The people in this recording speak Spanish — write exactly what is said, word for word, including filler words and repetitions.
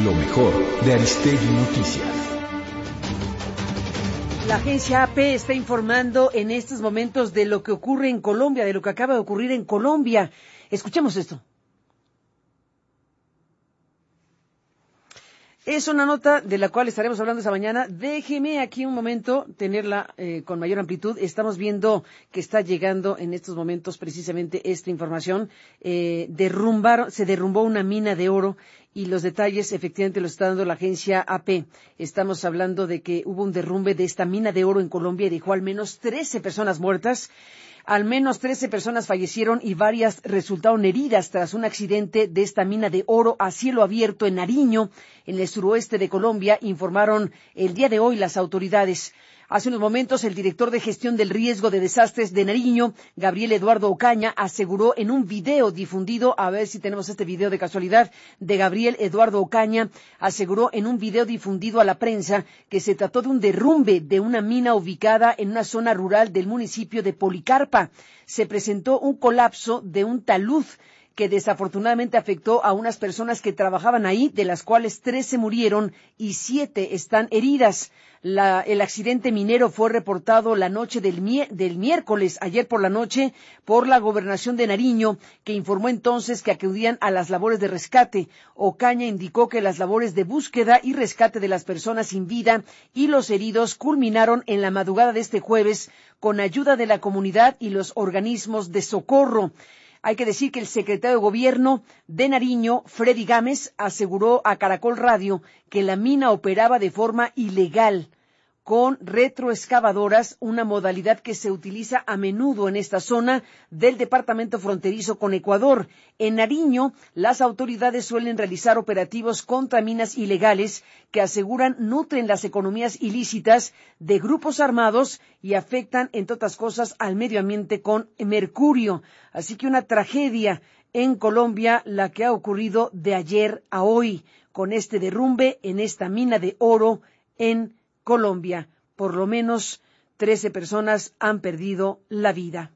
Lo mejor de Aristegui Noticias. La agencia A P está informando en estos momentos de lo que ocurre en Colombia, de lo que acaba de ocurrir en Colombia. Escuchemos esto. Es una nota de la cual estaremos hablando esta mañana. Déjeme aquí un momento tenerla eh, con mayor amplitud. Estamos viendo que está llegando en estos momentos precisamente esta información. Eh, derrumbaron, se derrumbó una mina de oro y los detalles efectivamente los está dando la agencia A P. Estamos hablando de que hubo un derrumbe de esta mina de oro en Colombia y dejó al menos trece personas muertas. Al menos trece personas fallecieron y varias resultaron heridas tras un accidente de esta mina de oro a cielo abierto en Nariño, en el suroeste de Colombia, informaron el día de hoy las autoridades. Hace unos momentos, el director de gestión del riesgo de desastres de Nariño, Gabriel Eduardo Ocaña, aseguró en un video difundido, a ver si tenemos este video de casualidad, de Gabriel Eduardo Ocaña, aseguró en un video difundido a la prensa que se trató de un derrumbe de una mina ubicada en una zona rural del municipio de Policarpa. Se presentó un colapso de un talud que desafortunadamente afectó a unas personas que trabajaban ahí, de las cuales trece murieron y siete están heridas. La, el accidente minero fue reportado la noche del, mi, del miércoles, ayer por la noche, por la Gobernación de Nariño, que informó entonces que acudían a las labores de rescate. Ocaña indicó que las labores de búsqueda y rescate de las personas sin vida y los heridos culminaron en la madrugada de este jueves con ayuda de la comunidad y los organismos de socorro. Hay que decir que el secretario de Gobierno de Nariño, Freddy Gámez, aseguró a Caracol Radio que la mina operaba de forma ilegal, con retroexcavadoras, una modalidad que se utiliza a menudo en esta zona del departamento fronterizo con Ecuador. En Nariño, las autoridades suelen realizar operativos contra minas ilegales que aseguran nutren las economías ilícitas de grupos armados y afectan, entre otras cosas, al medio ambiente con mercurio. Así que una tragedia en Colombia, la que ha ocurrido de ayer a hoy, con este derrumbe en esta mina de oro en Colombia. Por lo menos trece personas han perdido la vida.